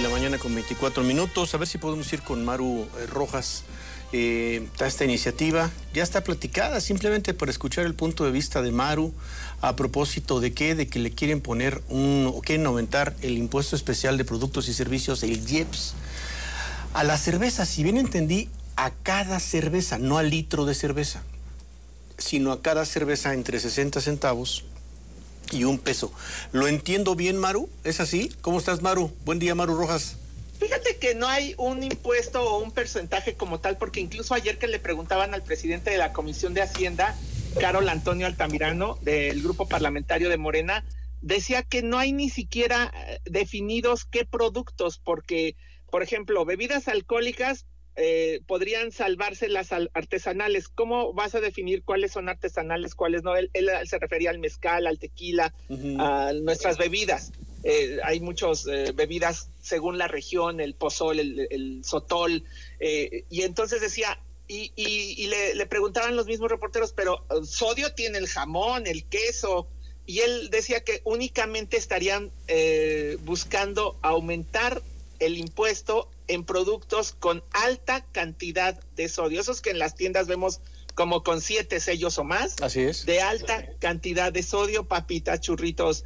la mañana con 24 minutos. A ver si podemos ir con Maru Rojas. Esta iniciativa ya está platicada, simplemente para escuchar el punto de vista de Maru a propósito de qué, de que le quieren poner o quieren aumentar el impuesto especial de productos y servicios, el IEPS, a la cerveza. Si bien entendí, a cada cerveza, no al litro de cerveza, sino a cada cerveza entre 60 centavos y $1. ¿Lo entiendo bien, Maru? ¿Es así? ¿Cómo estás, Maru? Buen día, Maru Rojas. Fíjate que no hay un impuesto o un porcentaje como tal, porque incluso ayer que le preguntaban al presidente de la Comisión de Hacienda, Carol Antonio Altamirano, del grupo parlamentario de Morena, decía que no hay ni siquiera definidos qué productos, porque, por ejemplo, bebidas alcohólicas podrían salvarse las artesanales. ¿Cómo vas a definir cuáles son artesanales, cuáles no? Él se refería al mezcal, al tequila, a nuestras bebidas. Hay muchas bebidas según la región, el pozol, el sotol, y entonces decía, y le preguntaban los mismos reporteros, pero sodio tiene el jamón, el queso, y él decía que únicamente estarían buscando aumentar el impuesto en productos con alta cantidad de sodio, esos que en las tiendas vemos como con 7 sellos o más. Así es. De alta cantidad de sodio, papitas, churritos,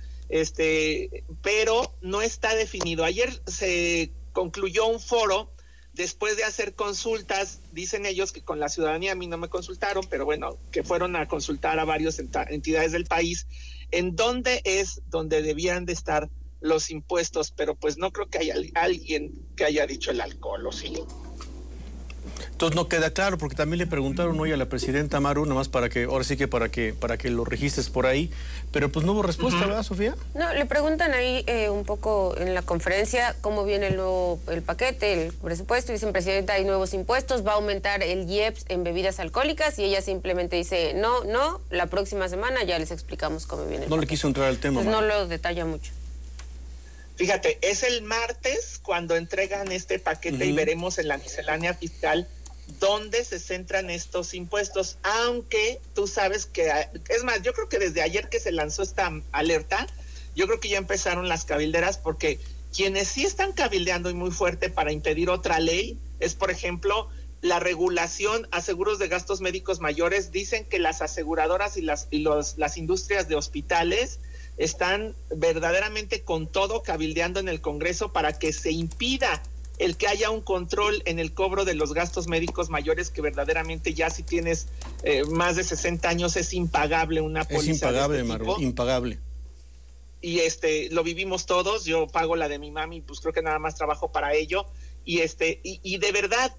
pero no está definido. Ayer se concluyó un foro después de hacer consultas, dicen ellos que con la ciudadanía, a mí no me consultaron, pero bueno, que fueron a consultar a varias entidades del país, en dónde es donde debían de estar los impuestos, pero pues no creo que haya alguien que haya dicho el alcohol, ¿o sí? Entonces no queda claro, porque también le preguntaron hoy a la presidenta Maru, nomás para que, ahora sí que para que lo registres por ahí, pero pues no hubo respuesta, ¿verdad, Sofía? No, le preguntan ahí un poco en la conferencia cómo viene el paquete, el presupuesto, y dicen, presidenta, hay nuevos impuestos, va a aumentar el IEPS en bebidas alcohólicas, y ella simplemente dice, no, la próxima semana ya les explicamos cómo viene el paquete. Le quiso entrar al tema. Pues no lo detalla mucho. Fíjate, es el martes cuando entregan este paquete y veremos en la miscelánea fiscal dónde se centran estos impuestos, aunque tú sabes que, es más, yo creo que desde ayer que se lanzó esta alerta, yo creo que ya empezaron las cabilderas, porque quienes sí están cabildeando y muy fuerte para impedir otra ley es, por ejemplo, la regulación a seguros de gastos médicos mayores. Dicen que las aseguradoras y las industrias de hospitales están verdaderamente con todo cabildeando en el Congreso para que se impida el que haya un control en el cobro de los gastos médicos mayores, que verdaderamente ya si tienes más de 60 años es impagable una póliza. Es impagable, Maru, impagable. Y lo vivimos todos, yo pago la de mi mami, pues creo que nada más trabajo para ello, y de verdad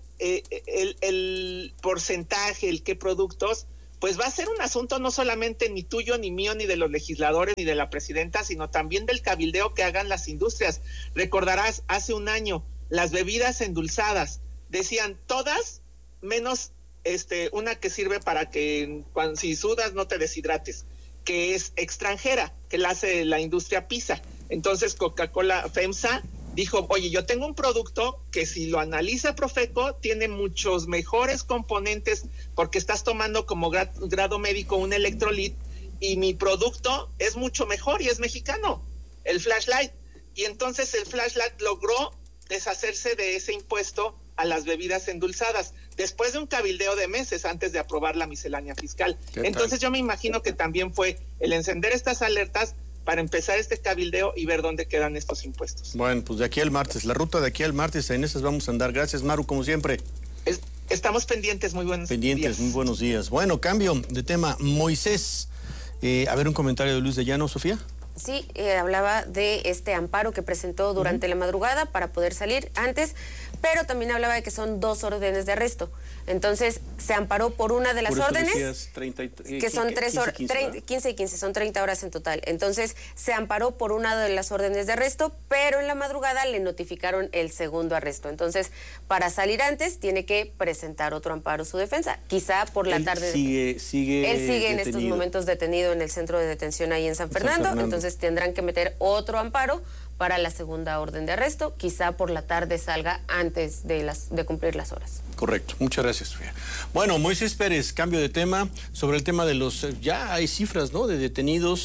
el porcentaje, el qué productos, pues va a ser un asunto no solamente ni tuyo, ni mío, ni de los legisladores, ni de la presidenta, sino también del cabildeo que hagan las industrias. Recordarás, hace un año, las bebidas endulzadas, decían todas, menos una que sirve para que si sudas no te deshidrates, que es extranjera, que la hace la industria PISA. Entonces Coca-Cola FEMSA dijo, oye, yo tengo un producto que si lo analiza Profeco tiene muchos mejores componentes porque estás tomando como grado médico un electrolit y mi producto es mucho mejor y es mexicano, el Flashlight. Y entonces el Flashlight logró deshacerse de ese impuesto a las bebidas endulzadas después de un cabildeo de meses antes de aprobar la miscelánea fiscal. Entonces yo me imagino que también fue el encender estas alertas para empezar este cabildeo y ver dónde quedan estos impuestos. Bueno, pues de aquí al martes, la ruta de aquí al martes, en esas vamos a andar. Gracias, Maru, como siempre. Estamos pendientes, muy buenos días. Muy buenos días. Bueno, cambio de tema. Moisés, a ver un comentario de Luis de Llano, Sofía. Sí, hablaba de este amparo que presentó durante la madrugada para poder salir antes, pero también hablaba de que son 2 órdenes de arresto. Entonces, se amparó por una de las órdenes, que son 3 horas, 15 y 15, son 30 horas en total. Entonces, se amparó por una de las órdenes de arresto, pero en la madrugada le notificaron el segundo arresto. Entonces, para salir antes, tiene que presentar otro amparo su defensa. Quizá por la tarde. Él sigue en estos momentos detenido en el centro de detención ahí en San Fernando. Entonces, tendrán que meter otro amparo para la segunda orden de arresto. Quizá por la tarde salga antes de cumplir las horas. Correcto, muchas gracias, Sofía. Bueno, Moisés Pérez, cambio de tema, sobre el tema de los, ya hay cifras, ¿no?, de detenidos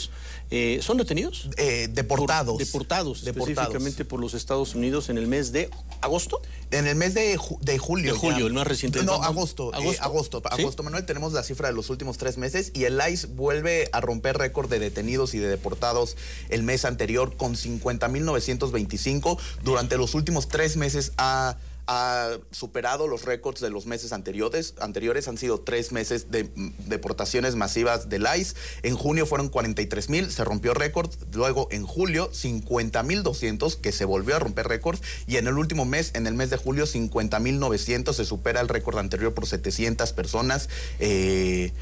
¿Son detenidos? Deportados. Deportados, específicamente por los Estados Unidos en el mes de agosto. En el mes de julio. De julio, el más reciente. No, agosto. Agosto, Manuel, tenemos la cifra de los últimos 3 meses y el ICE vuelve a romper récord de detenidos y de deportados el mes anterior con 50,925. Durante los últimos 3 meses ha superado los récords de los meses anteriores. Han sido 3 meses de deportaciones masivas del ICE. En junio fueron 43,000, se rompió récord. Luego en julio 50,200, que se volvió a romper récord. Y en el último mes, en el mes de julio, 50,900, se supera el récord anterior por 700 personas. El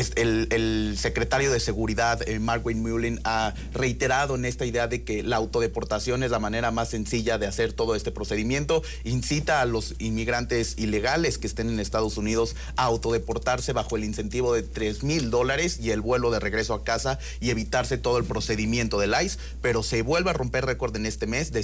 secretario de Seguridad, Mark Mullin, ha reiterado en esta idea de que la autodeportación es la manera más sencilla de hacer todo este procedimiento. Incita a los inmigrantes ilegales que estén en Estados Unidos a autodeportarse bajo el incentivo de $3,000 y el vuelo de regreso a casa y evitarse todo el procedimiento del ICE, pero se vuelve a romper récord en este mes de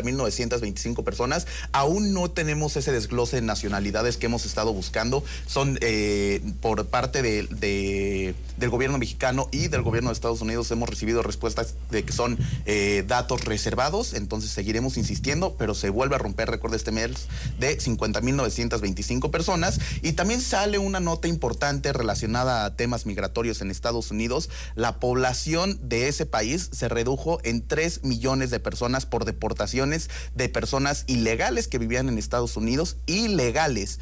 50,925 personas. Aún no tenemos ese desglose de nacionalidades que hemos estado buscando. Son por parte del gobierno mexicano y del gobierno de Estados Unidos hemos recibido respuestas de que son datos reservados, entonces seguiremos insistiendo, pero se vuelve a romper récord este mes de 50,925 personas. Y también sale una nota importante relacionada a temas migratorios en Estados Unidos. La población de ese país se redujo en 3 millones de personas por deportaciones de personas ilegales que vivían en Estados Unidos. Ilegales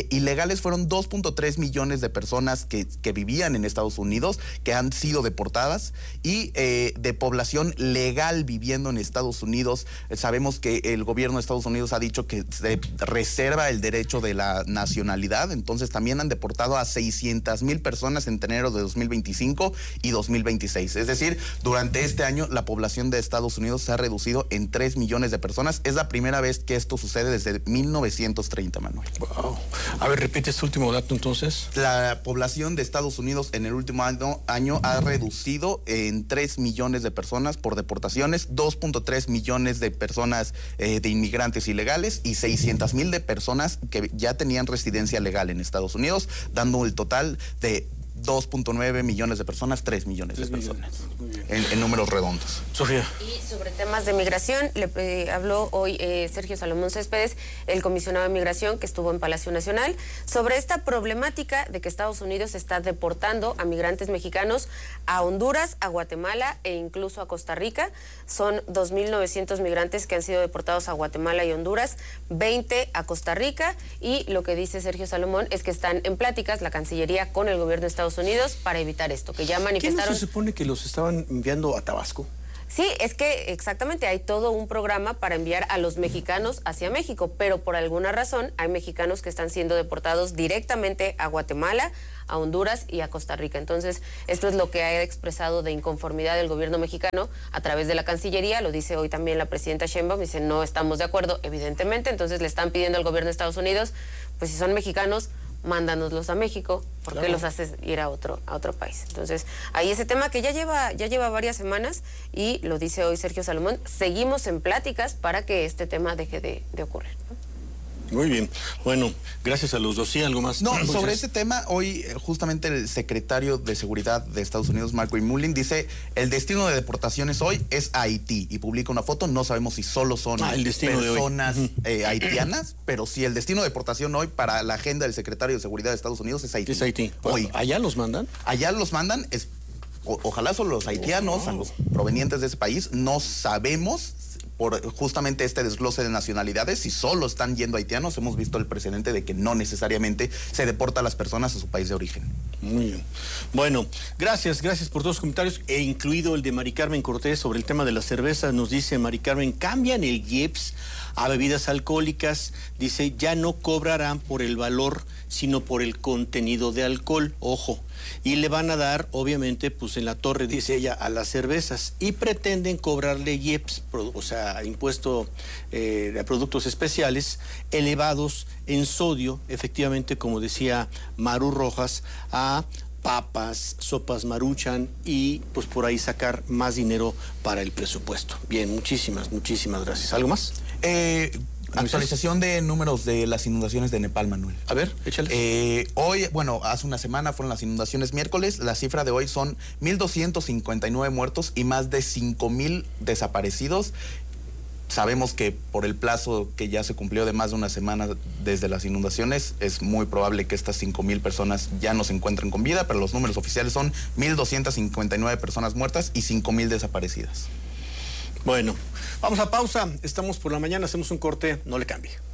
fueron 2.3 millones de personas que vivían en Estados Unidos, que han sido deportadas, y de población legal viviendo en Estados Unidos. Sabemos que el gobierno de Estados Unidos ha dicho que se reserva el derecho de la nacionalidad, entonces también han deportado a 600,000 personas entre enero de 2025 y 2026. Es decir, durante este año la población de Estados Unidos se ha reducido en 3 millones de personas. Es la primera vez que esto sucede desde 1930, Manuel. Wow. A ver, repite este último dato entonces. La población de Estados Unidos en el último año ha reducido en 3 millones de personas por deportaciones, 2.3 millones de personas de inmigrantes ilegales y 600,000 de personas que ya tenían residencia legal en Estados Unidos, dando el total de 2.9 millones de personas, 3 millones de personas, en números redondos. Sofía. Y sobre temas de migración, le habló hoy Sergio Salomón Céspedes, el comisionado de migración que estuvo en Palacio Nacional, sobre esta problemática de que Estados Unidos está deportando a migrantes mexicanos a Honduras, a Guatemala e incluso a Costa Rica. Son 2,900 migrantes que han sido deportados a Guatemala y Honduras, 20 a Costa Rica, y lo que dice Sergio Salomón es que están en pláticas la Cancillería con el gobierno de Estados Unidos para evitar esto, que ya manifestaron. ¿Qué no se supone que los estaban enviando a Tabasco? Sí, es que exactamente hay todo un programa para enviar a los mexicanos hacia México, pero por alguna razón hay mexicanos que están siendo deportados directamente a Guatemala, a Honduras y a Costa Rica. Entonces, esto es lo que ha expresado de inconformidad el gobierno mexicano a través de la Cancillería. Lo dice hoy también la presidenta Sheinbaum, dice no estamos de acuerdo, evidentemente. Entonces le están pidiendo al gobierno de Estados Unidos, pues si son mexicanos, mándanoslos a México, ¿por qué los haces ir a otro país? Entonces, ahí ese tema que ya lleva varias semanas, y lo dice hoy Sergio Salomón, seguimos en pláticas para que este tema deje de ocurrir, ¿no? Muy bien. Bueno, gracias a los dos. ¿Sí, algo más? No, sobre este tema, hoy justamente el secretario de Seguridad de Estados Unidos, Mark Mullin, dice el destino de deportaciones hoy es Haití, y publica una foto. No sabemos si solo son personas haitianas, pero sí el destino de deportación hoy para la agenda del secretario de Seguridad de Estados Unidos es Haití. Es Haití. Hoy. ¿Allá los mandan? Allá los mandan, ojalá son los haitianos, a los provenientes de ese país. No sabemos, por justamente este desglose de nacionalidades, si solo están yendo haitianos. Hemos visto el precedente de que no necesariamente se deporta a las personas a su país de origen. Muy bien. Bueno, gracias por todos los comentarios, e incluido el de Mari Carmen Cortés sobre el tema de la cerveza. Nos dice Mari Carmen, cambian el IEPS a bebidas alcohólicas. Dice, ya no cobrarán por el valor, sino por el contenido de alcohol. Ojo. Y le van a dar, obviamente, pues en la torre, dice ella, a las cervezas, y pretenden cobrarle IEPS, o sea, impuesto a productos especiales, elevados en sodio, efectivamente, como decía Maru Rojas, a papas, sopas Maruchan, y pues por ahí sacar más dinero para el presupuesto. Bien, muchísimas gracias. ¿Algo más? Actualización de números de las inundaciones de Nepal, Manuel. A ver, échale. Hoy, bueno, hace una semana fueron las inundaciones miércoles. La cifra de hoy son 1,259 muertos y más de 5,000 desaparecidos. Sabemos que por el plazo que ya se cumplió de más de una semana desde las inundaciones, es muy probable que estas 5,000 personas ya no se encuentren con vida, pero los números oficiales son 1,259 personas muertas y 5,000 desaparecidas. Bueno, vamos a pausa. Estamos por la mañana, hacemos un corte, no le cambie.